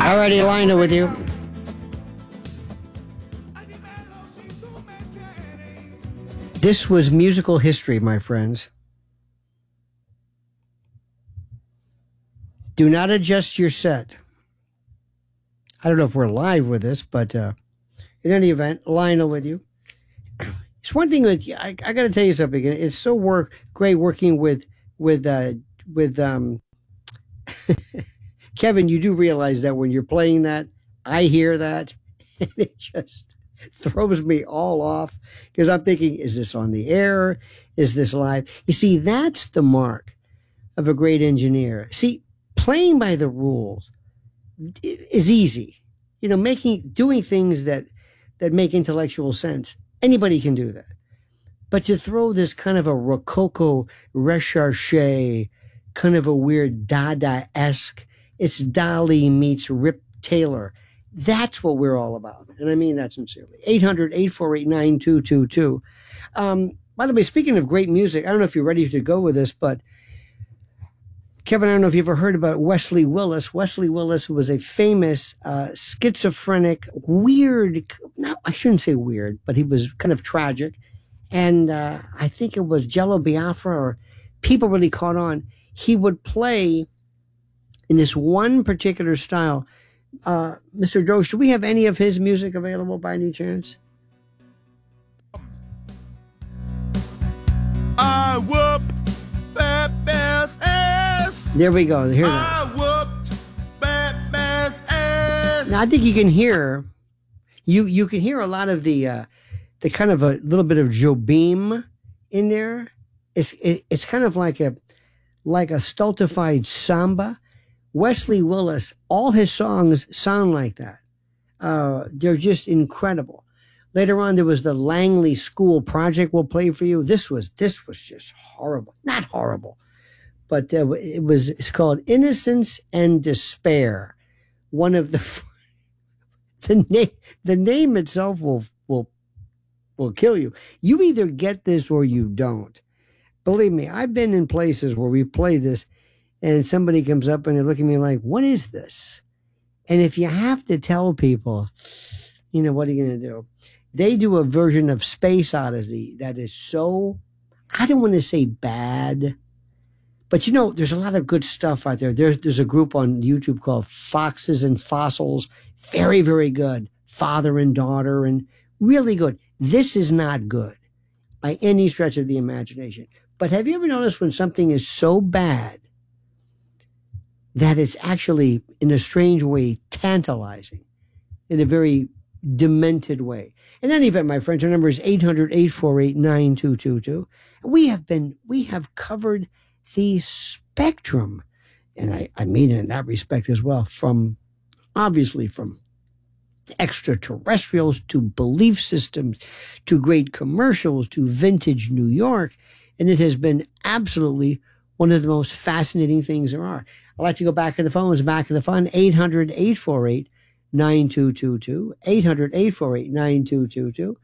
Alrighty, Lionel with you. This was musical history, my friends. Do not adjust your set. I don't know if we're live with this, but in any event, Lionel with you. It's one thing that I got to tell you something. It's so great working with Kevin. You do realize that when you're playing that, I hear that, and it just throws me all off because I'm thinking, is this on the air? Is this live? You see, that's the mark of a great engineer. See, playing by the rules is easy. You know, doing things that make intellectual sense. Anybody can do that. But to throw this kind of a rococo recherche, kind of a weird Dada-esque, it's Dali meets Rip Taylor. That's what we're all about. And I mean that sincerely. 800-848-9222. By the way, speaking of great music, I don't know if you're ready to go with this, but Kevin, I don't know if you've ever heard about Wesley Willis. Wesley Willis was a famous schizophrenic, weird, no, I shouldn't say weird, but he was kind of tragic. And I think it was Jello Biafra, or people really caught on. He would play in this one particular style. Mr. Doge, do we have any of his music available by any chance? I whooped Batman's ass. There we go. Hear that. I whooped Batman's ass. Now I think you can hear, you can hear a lot of the kind of a little bit of Jobim in there. It's kind of like a stultified samba. Wesley Willis, all his songs sound like that. They're just incredible. Later on, there was the Langley School Project we'll play for you. This was just horrible. Not horrible, but it's called Innocence and Despair. One of the name itself will kill you. You either get this or you don't. Believe me, I've been in places where we play this and somebody comes up and they're looking at me like, what is this? And if you have to tell people, you know, what are you going to do? They do a version of Space Odyssey that is so, I don't want to say bad, but you know, there's a lot of good stuff out there. There's a group on YouTube called Foxes and Fossils. Very, very good. Father and daughter, and really good. This is not good by any stretch of the imagination. But have you ever noticed when something is so bad that it's actually, in a strange way, tantalizing, in a very demented way? In any event, my friends, our number is 800-848-9222. We have covered the spectrum, and I mean it in that respect as well, from extraterrestrials to belief systems to great commercials to vintage New York. And it has been absolutely one of the most fascinating things there are. I'd like to go back to the phones, back of the fun, 800-848-9222, 800-848-9222.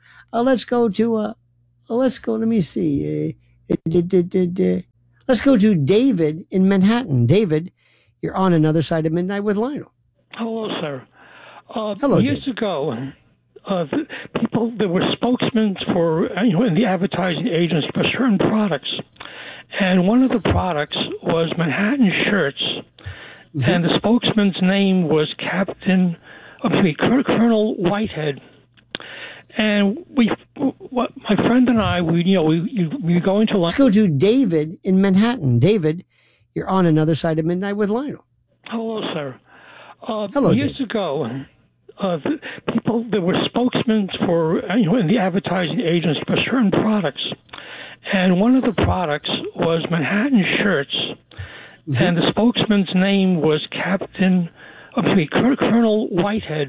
Let me see. Let's go to David in Manhattan. David, you're on Another Side of Midnight with Lionel. Hello, sir. Hello, years Dave. ago, there were spokesmen for, in the advertising agency for certain products. And one of the products was Manhattan Shirts. Mm-hmm. And the spokesman's name was Colonel Whitehead. And my friend and I, we go into lunch. Let's go to David in Manhattan. David, you're on Another Side of Midnight with Lionel. Hello, sir. Hello, years Dave. ago, there were spokesmen for, in the advertising agency for certain products. And one of the products was Manhattan Shirts. Mm-hmm. And the spokesman's name was Colonel Whitehead.